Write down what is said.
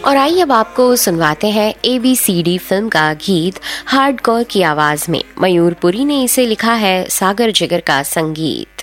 और आइए अब आपको सुनवाते हैं ABCD फिल्म का गीत हार्डकोर की आवाज में। मयूर पुरी ने इसे लिखा है, सागर जिगर का संगीत।